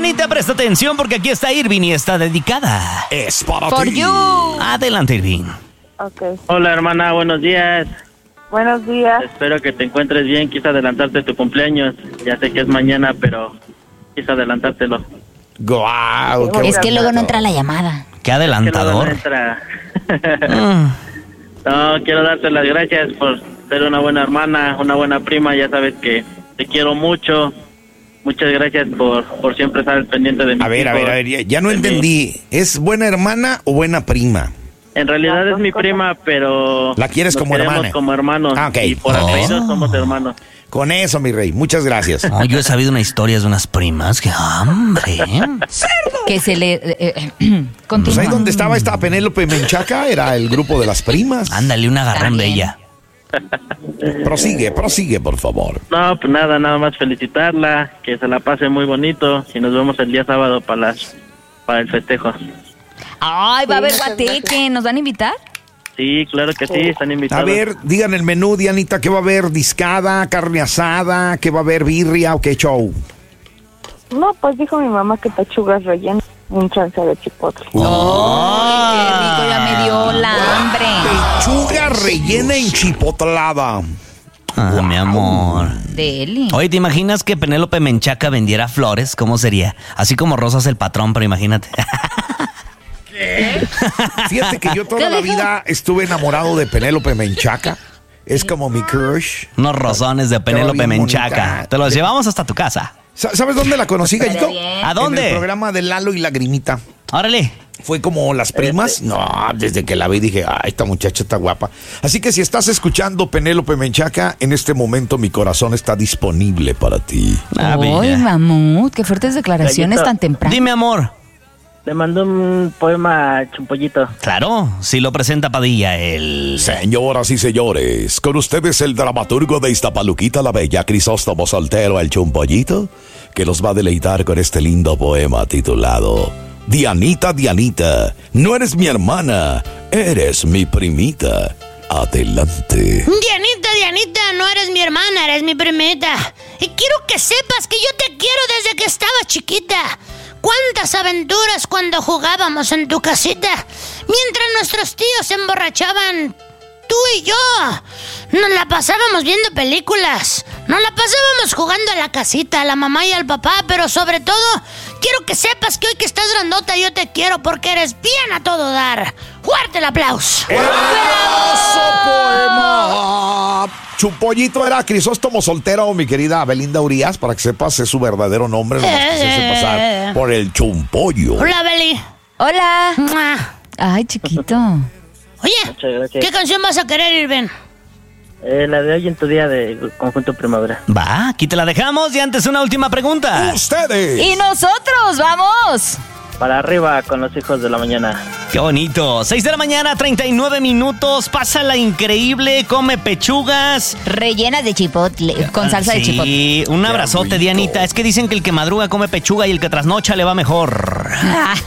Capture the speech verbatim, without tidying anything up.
Dianita, presta atención porque aquí está Irving y está dedicada. Es para For ti. you. Adelante, Irving. Okay. Hola, hermana, buenos días. Buenos días. Espero que te encuentres bien. Quise adelantarte tu cumpleaños. Ya sé que es mañana, pero quise adelantártelo. Guau, qué Es que bonito. luego no entra la llamada. Qué Que luego no adelantador. entra. Mm. No, quiero darte las gracias por ser una buena hermana, una buena prima. Ya sabes que te quiero mucho. Muchas gracias por, por siempre estar pendiente de mí. A ver, a ver, a ver, ya, ya no entendí. ¿Es buena hermana o buena prima? En realidad es mi prima, pero... ¿La quieres nos como queremos hermana? como hermanos. Ah, ok. Y por Oh. apellido somos hermanos. Con eso, mi rey. Muchas gracias. Oh, yo he sabido una historia de unas primas. ¡Qué hambre! Que se le... Eh, eh, Pues continúa. ahí donde estaba esta Penélope Menchaca era el grupo de las primas. Ándale, un agarrón de También. ella. Prosigue, prosigue, por favor. No, pues nada, nada más felicitarla, que se la pase muy bonito y nos vemos el día sábado para las para el festejo. Ay, va a haber Sí, muchas guateque. ¿Nos van a invitar? Sí, claro que sí, están invitados. A ver, digan el menú, Dianita, ¿qué va a haber? ¿Discada, carne asada? ¿Qué va a haber? ¿Birria o qué show? No, pues dijo mi mamá que pechugas rellenas, un chance de chipotle. Ay, qué rico, ya me dio la hambre. Pechuga rellena enchipotlada. Ah, mi amor. Deli. Oye, ¿te imaginas que Penélope Menchaca vendiera flores? ¿Cómo sería? Así como Rosas el patrón, pero imagínate. Fíjate que yo toda la vida estuve enamorado de Penélope Menchaca. Es como mi crush. Unos rosones de Penélope bien Menchaca. bonita. Te los llevamos hasta tu casa. Sa- ¿Sabes dónde la conocí, Gallito? bien. ¿A dónde? En el programa de Lalo y Lagrimita. Órale. Fue como las primas. No, desde que la vi dije, ay, esta muchacha está guapa. Así que si estás escuchando Penélope Menchaca, en este momento mi corazón está disponible para ti. Ah, Ay, bella. mamut, qué fuertes declaraciones Gallito. tan temprano. Dime, amor. Le mandó un poema a Chumpollito. Claro, si lo presenta Padilla, el... Señoras y señores, con ustedes el dramaturgo de Iztapaluquita la Bella, Crisóstomo Soltero, el Chumpollito, que los va a deleitar con este lindo poema titulado Dianita, Dianita, no eres mi hermana, eres mi primita. Adelante. Dianita, Dianita, no eres mi hermana, eres mi primita. Y quiero que sepas que yo te quiero desde que estaba chiquita. Cuántas aventuras cuando jugábamos en tu casita. Mientras nuestros tíos se emborrachaban, tú y yo nos la pasábamos viendo películas. Nos la pasábamos jugando a la casita, a la mamá y al papá. Pero sobre todo, quiero que sepas que hoy que estás grandota yo te quiero porque eres bien a todo dar. Fuerte el aplauso. ¡Hermoso poema! Chumpollito era Crisóstomo Soltero, mi querida Belinda Urias, para que sepas, es su verdadero nombre, no que se hace pasar por el Chumpollo. Hola, Beli. Hola. Mua. Ay, chiquito. Oye, Muchas gracias. ¿qué canción vas a querer, Irben? Eh, la de hoy en tu día de Conjunto Primavera. Va, aquí te la dejamos y antes una última pregunta. ¡Ustedes! Y nosotros, vamos. Para arriba con los hijos de la mañana. Qué bonito. seis de la mañana, treinta y nueve minutos. Pásala increíble, come pechugas. Rellenas de chipotle, con salsa de chipotle. Sí, un abrazote, rico. Dianita. Es que dicen que el que madruga come pechuga y el que trasnocha le va mejor. Ah,